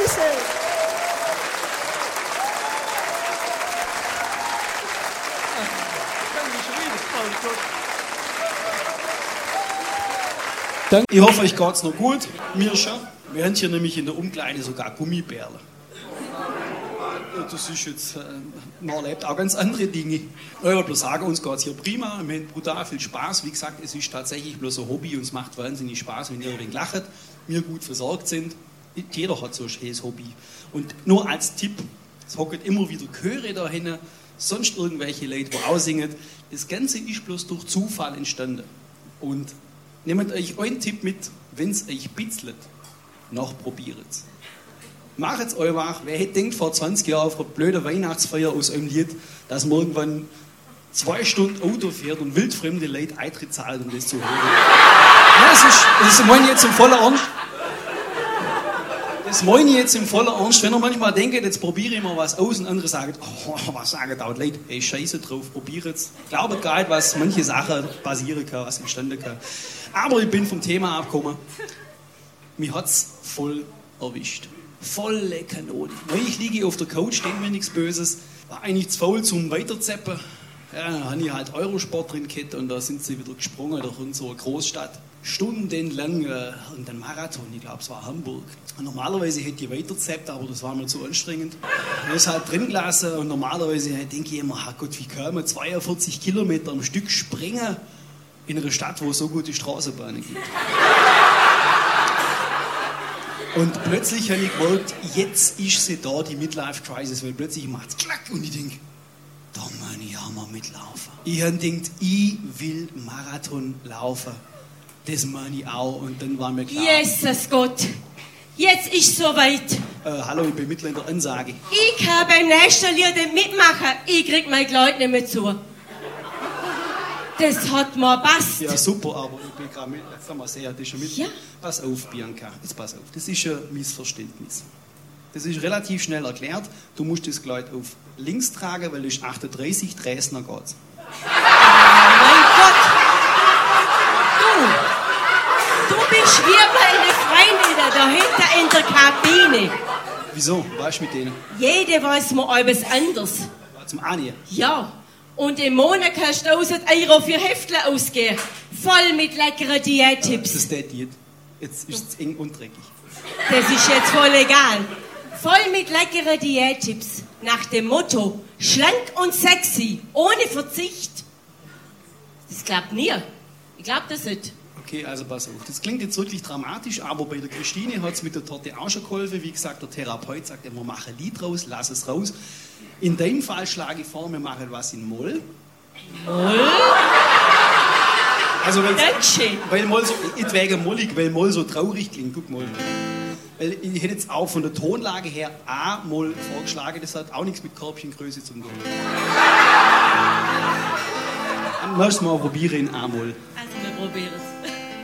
Dankeschön. Ich hoffe, euch geht's noch gut. Mir schon. Wir haben hier nämlich in der Umkleide sogar Gummibärle. Das ist jetzt, man erlebt auch ganz andere Dinge. Ich würde bloß sagen, uns geht's hier prima. Wir haben brutal viel Spaß. Wie gesagt, es ist tatsächlich bloß ein Hobby und es macht wahnsinnig Spaß, wenn ihr ein wenig lacht, wir gut versorgt sind. Jeder hat so ein schönes Hobby. Und nur als Tipp, es hocken immer wieder Chöre da hin, sonst irgendwelche Leute, die auch singen. Das Ganze ist bloß durch Zufall entstanden. Und nehmt euch einen Tipp mit, wenn es euch bitzelt, nachprobiert es. Macht es einfach. Wer hätte denkt vor 20 Jahren auf einer blöden Weihnachtsfeier aus einem Lied, dass man irgendwann 2 Stunden Auto fährt und wildfremde Leute Eintritt zahlt, um das zu hören. Ja, das meine ich jetzt im vollen Ernst. Das meine ich jetzt im vollen Ernst. Wenn ihr manchmal denkt, jetzt probiere ich mal was aus und andere sagen, oh, was sagen da Leute? Hey, scheiße drauf, probiere es. Glaubt gar nicht, was manche Sachen passieren kann, was entstanden kann. Aber ich bin vom Thema abgekommen. Mich hat es voll erwischt. Volle Kanone. Weil ich liege auf der Couch, denke mir nichts Böses. War eigentlich zu faul zum Weiterzappen. Ja, dann habe ich halt Eurosport drin gehabt und da sind sie wieder gesprungen durch unsere Großstadt. Stundenlang irgendein Marathon, ich glaube es war Hamburg. Und normalerweise hätte ich weiterzappt, aber das war mir zu anstrengend. Ich habe es halt drin gelassen und normalerweise denke ich immer, Gott, wie kann man 42 Kilometer am Stück springen in einer Stadt, wo es so gute Straßenbahnen gibt. Und plötzlich habe ich gemerkt, jetzt ist sie da, die Midlife-Crisis, weil plötzlich macht es klack und ich denke, da muss ich auch mal mitlaufen. Ich habe gedacht, ich will Marathon laufen. Das meine ich auch. Und dann war mir klar... Jesus Gott, jetzt ist soweit. Hallo, ich bin mittler in der Ansage. Ich kann beim nächsten Lied mitmachen. Ich krieg mein Kleid nicht mehr zu. Das hat mir passt. Ja, super, aber ich bin gerade mit. Jetzt haben wir sehr, das ist schon mit. Ja. Pass auf, Bianca, jetzt pass auf. Das ist ein Missverständnis. Das ist relativ schnell erklärt. Du musst das Kleid auf links tragen, weil es ist 38, Dresdner geht's. Mein Gott! Du bist wie meine Freunde da hinten in der Kabine. Wieso? Was ist mit denen? Jede weiß mal etwas anderes. Zum Anien. Ja. Und im Monat kannst du 1000 € für Heftle ausgeben. Voll mit leckeren Diättipps. Das ist der Diät. Jetzt ist es eng und dreckig. Das ist jetzt voll egal. Voll mit leckeren Diättipps. Nach dem Motto, schlank und sexy, ohne Verzicht. Das glaubt nie. Ich glaub das nicht. Okay, also pass auf. Das klingt jetzt wirklich dramatisch, aber bei der Christine hat es mit der Torte auch schon geholfen. Wie gesagt, der Therapeut sagt immer, mach ein Lied raus, lass es raus. In deinem Fall schlage ich vor, wir machen was in Moll. Moll? Also weil Moll so, nicht wegen mollig, weil Moll so traurig klingt. Guck mal. Weil ich hätte jetzt auch von der Tonlage her A-Moll vorgeschlagen, das hat auch nichts mit Körbchengröße zu tun. Dann müssen wir mal probieren in A-Moll. Also wir probieren es.